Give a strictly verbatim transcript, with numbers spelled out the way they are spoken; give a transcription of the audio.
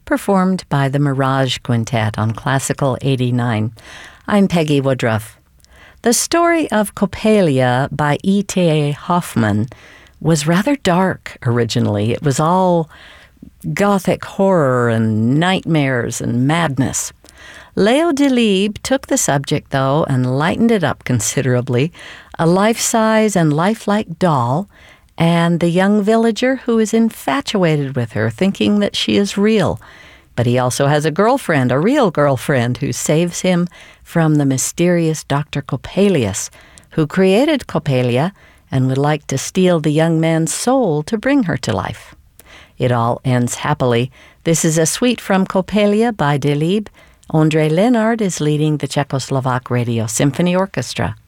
performed by the Mirage Quintet on Classical eighty-nine. I'm Peggy Woodruff. The story of Coppelia by E T A Hoffmann was rather dark originally. It was all gothic horror and nightmares and madness. Leo Delibes took the subject, though, and lightened it up considerably. A life-size and lifelike doll, and the young villager who is infatuated with her, thinking that she is real. But he also has a girlfriend, a real girlfriend, who saves him from the mysterious Doctor Coppelius, who created Coppelia and would like to steal the young man's soul to bring her to life. It all ends happily. This is a suite from Coppelia by Delibes. Ondřej Linard is leading the Czechoslovak Radio Symphony Orchestra.